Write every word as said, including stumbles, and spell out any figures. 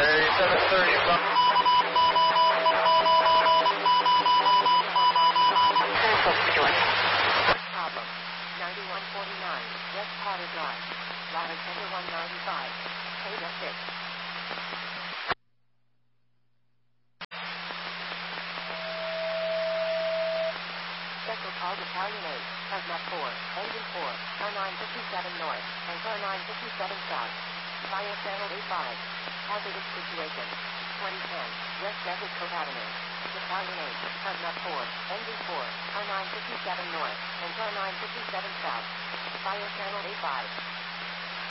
seven thirty-five. Very close to the door. Problem. ninety-one forty-nine, West Potter Drive. Ladder Center one ninety-five. Ada six. Special call Battalion eight, Hazmat four, Engine four, car nine fifty-seven North, and car nine fifty-seven South. Fire Channel eighty-five. Hazardous situation. twenty ten, West Desert Cove Avenue. Battalion eight, Hazmat four, Engine four, car nine fifty-seven North, and car nine fifty-seven South. Fire Channel eighty-five.